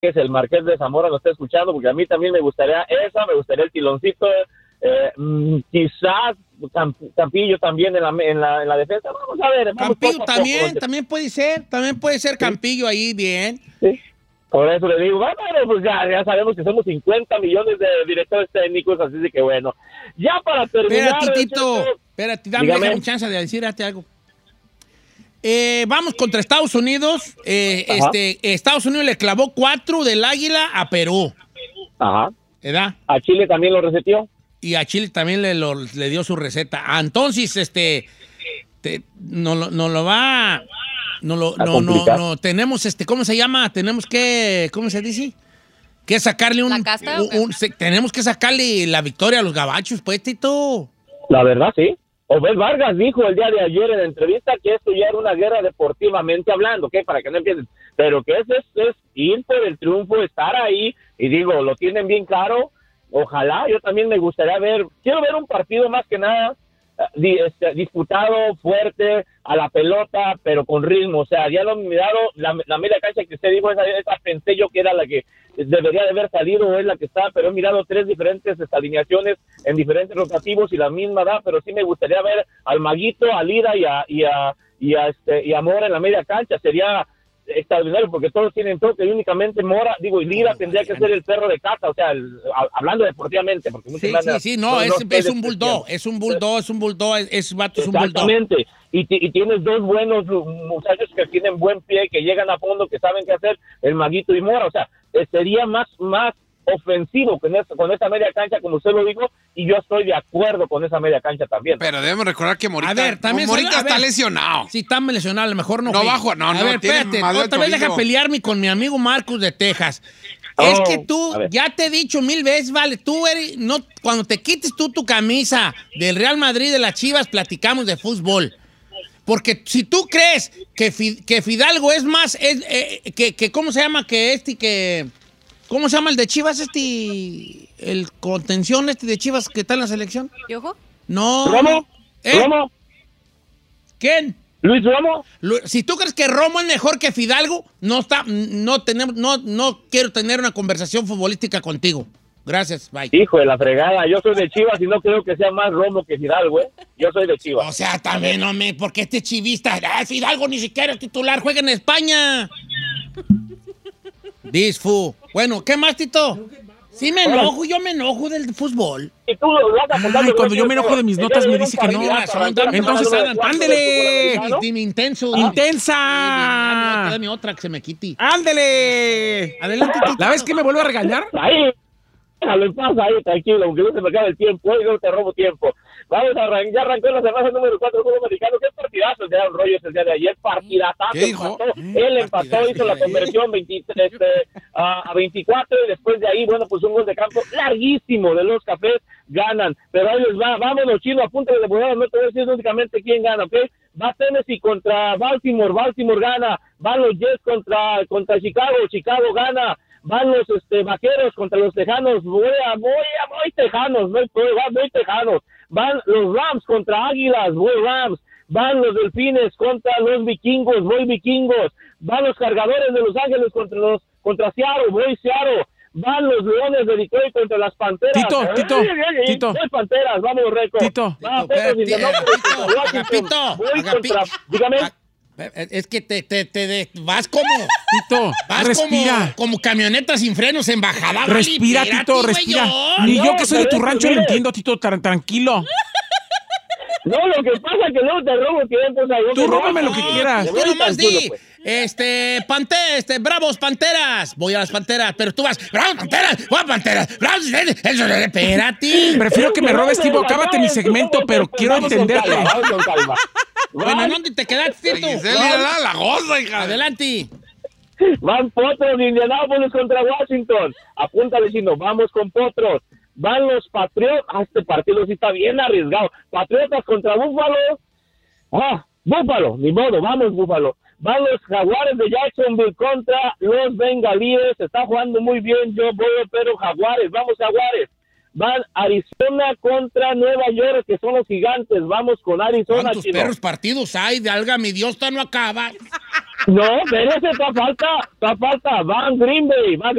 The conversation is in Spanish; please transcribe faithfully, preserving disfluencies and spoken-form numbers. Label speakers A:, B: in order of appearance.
A: es el Marqués de Zamora lo está escuchando, porque a mí también me gustaría esa, me gustaría el Tiloncito, eh, mm, quizás Campillo también en la, en la, en la defensa. Vamos a ver. Vamos
B: Campillo
A: poco a
B: también,
A: poco.
B: también puede ser, también puede ser Campillo ahí, bien.
A: Sí. Por eso le digo, bueno, pues ya, ya sabemos que somos cincuenta millones de directores técnicos, así de que bueno. Ya para terminar...
B: Espérate, Tito, espérate, dame déjame chance de decirte algo. Eh, vamos contra Estados Unidos. Eh, este, Estados Unidos le clavó cuatro del Águila a Perú.
A: Ajá.
B: ¿Verdad?
A: A Chile también lo reseteó.
B: Y a Chile también le, lo, le dio su receta. Ah, entonces, este, te, no, no lo va, no lo, no, no, no, tenemos, este, ¿cómo se llama? Tenemos que, ¿cómo se dice? Que sacarle un,
C: ¿La casta,
B: un, un se, tenemos que sacarle la victoria a los gabachos, pues, Tito.
A: La verdad, sí. Obed Vargas dijo el día de ayer en la entrevista que esto ya era una guerra deportivamente hablando, ¿ok? Para que no empiecen, pero que es, es, es ir por el triunfo, estar ahí, y digo, lo tienen bien claro. Ojalá, yo también me gustaría ver, quiero ver un partido más que nada di, este, disputado, fuerte, a la pelota, pero con ritmo. O sea, ya lo he mirado, la, la media cancha que usted dijo, esa, esa pensé yo que era la que debería de haber salido o es la que está, pero he mirado tres diferentes alineaciones en diferentes rotativos y la misma da, pero sí me gustaría ver al Maguito, a Lira y a, y a, y a, este, y a Mora en la media cancha. Sería extraordinario porque todos tienen toque y únicamente Mora, digo, y Lira tendría que ser el perro de casa, o sea, el, hablando deportivamente, porque
B: sí, sí, sí, no, no, es, no es un bulldog, es un bulldog, es un bulldog, es, es vato, es un bulldog.
A: Exactamente, y, y tienes dos buenos muchachos que tienen buen pie, que llegan a fondo, que saben qué hacer, el Maguito y Mora, o sea, sería más, más ofensivo con esa, con esa media cancha, como usted lo dijo, y yo estoy de acuerdo con esa media cancha también.
D: Pero debemos recordar que Morita,
B: a ver, también
D: Morita
B: sale,
D: está
B: ver,
D: lesionado.
B: Sí, está lesionado, a lo mejor no.
D: No bajo, no,
B: a
D: no.
B: ver, espérate, otra vez deja pelearme con mi amigo Marcus de Texas. Oh, es que tú, ya te he dicho mil veces, vale, tú eres, no, cuando te quites tú tu camisa del Real Madrid, de las Chivas, platicamos de fútbol. Porque si tú crees que, que Fidalgo es más, es, eh, que, que, ¿cómo se llama? Que este, que... ¿Cómo se llama el de Chivas, este, el contención este de Chivas que está en la selección?
C: ¿Piojo?
B: No.
A: ¿Romo?
B: ¿Eh?
A: ¿Romo?
B: ¿Quién?
A: ¿Luis Romo?
B: Si tú crees que Romo es mejor que Fidalgo, no está, no tenemos, no, no quiero tener una conversación futbolística contigo. Gracias, bye.
A: Hijo de la fregada, yo soy de Chivas y no creo que sea más Romo que Fidalgo, ¿eh? Yo soy de Chivas.
B: O sea, también, no me, porque este chivista, ah, Fidalgo ni siquiera es titular, juega en España. Disfu. Bueno, ¿qué más, Tito? Sí me enojo, yo me enojo del fútbol.
A: Y tú lo vas a
E: Ay, cuando yo me enojo de mis notas me dice que no. Entonces, ándele.
B: Dime, intenso.
E: ¡Intensa!
B: Dame otra que se me quite.
E: ¡Ándele!
B: Adelante, Tito.
E: ¿La vez que me vuelve a regañar?
A: Ahí. Déjalo en paz ahí, tranquilo, aunque no se me acabe el tiempo, y no te robo tiempo. Vamos a arrancar, ya arrancó la semana número cuatro del fútbol americano. ¿Qué partidazo de Aaron Rodgers el día de ayer? Partidazazo.
D: ¿Qué dijo?
A: Empató. Él empató, hizo la conversión veintitrés este, a, a veinticuatro, y después de ahí, bueno, pues un gol de campo larguísimo de los Cafés, ganan. Pero ahí les va, vámonos, Chino, apúntale de moneda, no te voy a decir únicamente quién gana, ¿ok? Va Tennessee contra Baltimore, Baltimore gana. Van los Jets contra, contra Chicago, Chicago gana. Van los este, Vaqueros contra los Tejanos, voy a, voy a, voy Tejanos, voy, voy, voy Tejanos. Van los Rams contra Águilas, voy Rams. Van los Delfines contra los Vikingos, voy Vikingos. Van los Cargadores de Los Ángeles contra los contra Seattle, voy Seattle. Van los Leones de Detroit contra las Panteras.
E: Tito, Tito,
A: ay, ay, ay,
E: Tito.
A: Voy Panteras, vamos, Reco.
E: Tito.
A: Va, Pedro,
B: Tito, Agapito,
A: voy
B: Agapito.
A: contra, dígame.
B: Es que te, te, te, te vas como...
E: Tito,
B: vas
E: respira.
B: Como, como camioneta sin frenos en bajada.
E: Respira, vale, Tito, respira. Yo. Ni no, yo que soy de tu rancho mire. Lo entiendo, Tito, tan tranquilo.
A: No, lo que pasa es que luego te robo tiempo. O sea,
E: tú róbame lo que quieras.
B: Yo nomás di, pues. este, pante, este, bravos, Panteras. Voy a las Panteras, pero tú vas, bravos, Panteras, voy a Panteras, bravos, eso, espérate.
E: Prefiero que me robes, Tito, acábate mi segmento, pero quiero entenderte.
B: Bueno, ¿dónde te quedaste, Tito?
D: La, la goza, hija.
B: Adelante.
A: Van Potros de Indianápolis contra Washington. Apúntale, Chino, vamos con Potros. Van los Patriotas. Ah, este partido sí está bien arriesgado. Patriotas contra Búfalo. Ah, Búfalo, ni modo, vamos Búfalo. Van los Jaguares de Jacksonville contra los Bengalíes. Está jugando muy bien, yo voy, pero Jaguares, vamos Jaguares. Van Arizona contra Nueva York, que son los Gigantes. Vamos con Arizona.
B: ¿Cuántos perros partidos hay? De alga mi Dios, no acaba.
A: No, pero ese está falta, está falta, Van Green Bay, Van